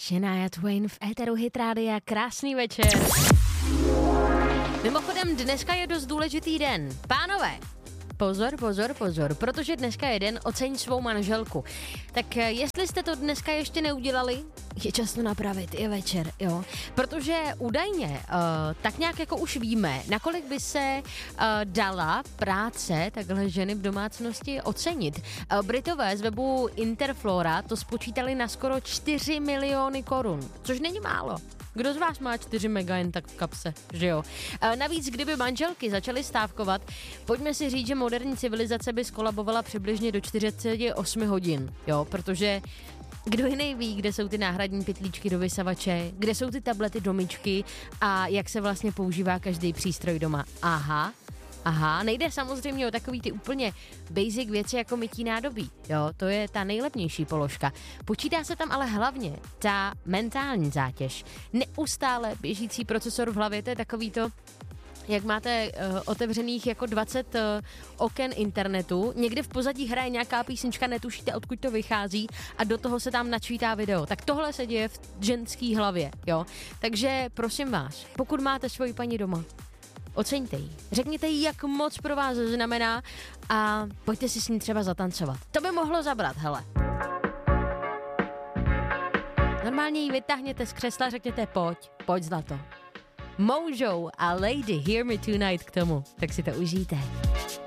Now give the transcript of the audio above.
Shania Twain v éteru Hit Rádia, krásný večer. Mimochodem, dneska je dost důležitý den. Pánové, pozor, protože dneska je den oceň svou manželku. Tak jestli jste to dneska ještě neudělali, je čas to napravit, je večer, jo. Protože údajně, tak nějak jako už víme, nakolik by se dala práce takhle ženy v domácnosti ocenit. Britové z webu Interflora to spočítali na skoro 4 miliony korun, což není málo. Kdo z vás má 4 mega jen tak v kapse, že jo? Navíc, kdyby manželky začaly stávkovat, pojďme si říct, že moderní civilizace by skolabovala přibližně do 48 hodin, jo? Protože kdo jiný ví, kde jsou ty náhradní pytlíčky do vysavače, kde jsou ty tablety do myčky a jak se vlastně používá každý přístroj doma. Aha, nejde samozřejmě o takový ty úplně basic věci jako mytí nádobí, jo, to je ta nejlevnější položka. Počítá se tam ale hlavně ta mentální zátěž. Neustále běžící procesor v hlavě, to je takový to, jak máte otevřených jako 20 oken internetu, někde v pozadí hraje nějaká písnička, netušíte, odkud to vychází a do toho se tam načítá video. Tak tohle se děje v ženský hlavě, jo. Takže prosím vás, pokud máte svoji paní doma, oceňte jí. Řekněte jí, jak moc pro vás znamená a pojďte si s ní třeba zatancovat. To by mohlo zabrat, hele. Normálně jí vytáhněte z křesla, řekněte pojď zlato. Mojo a Lady Hear Me Tonight k tomu, tak si to užijte.